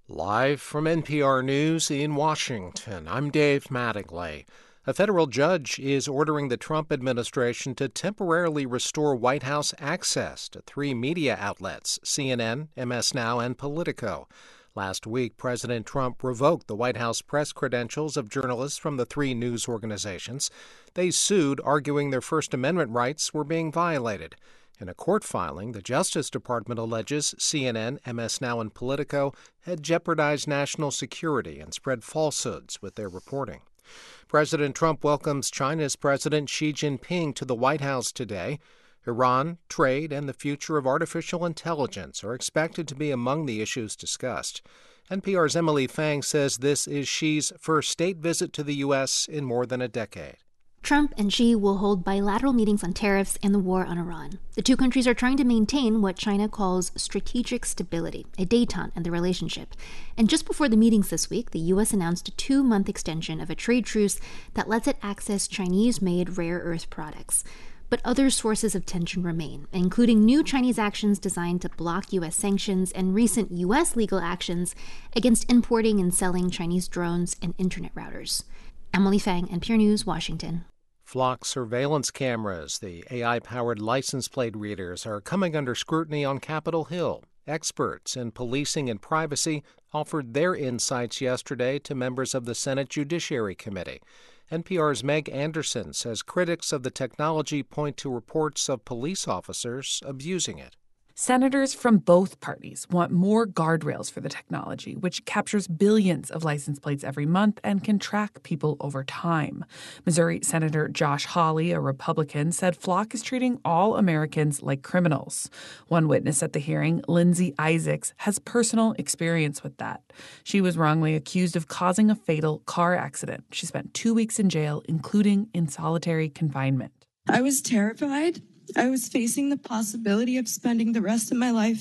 Live from NPR News in Washington, I'm Dave Mattingly. A federal judge is ordering the Trump administration to temporarily restore White House access to three media outlets, CNN, MS Now, and Politico. Last week, President Trump revoked the White House press credentials of journalists from the three news organizations. They sued, arguing their First Amendment rights were being violated. In a court filing, the Justice Department alleges CNN, MS Now, and Politico had jeopardized national security and spread falsehoods with their reporting. President Trump welcomes China's President Xi Jinping to the White House today. Iran, trade, and the future of artificial intelligence are expected to be among the issues discussed. NPR's Emily Fang says this is Xi's first state visit to the U.S. in more than a decade. Trump and Xi will hold bilateral meetings on tariffs and the war on Iran. The two countries are trying to maintain what China calls strategic stability, a détente in the relationship. And just before the meetings this week, the U.S. announced a 2-month extension of a trade truce that lets it access Chinese-made rare earth products. But other sources of tension remain, including new Chinese actions designed to block U.S. sanctions and recent U.S. legal actions against importing and selling Chinese drones and internet routers. Emily Fang, NPR News, Washington. Flock surveillance cameras, the AI-powered license plate readers, are coming under scrutiny on Capitol Hill. Experts in policing and privacy offered their insights yesterday to members of the Senate Judiciary Committee. NPR's Meg Anderson says critics of the technology point to reports of police officers abusing it. Senators from both parties want more guardrails for the technology, which captures billions of license plates every month and can track people over time. Missouri Senator Josh Hawley, a Republican, said Flock is treating all Americans like criminals. One witness at the hearing, Lindsay Isaacs, has personal experience with that. She was wrongly accused of causing a fatal car accident. She spent 2 weeks in jail, including in solitary confinement. I was terrified. I was facing the possibility of spending the rest of my life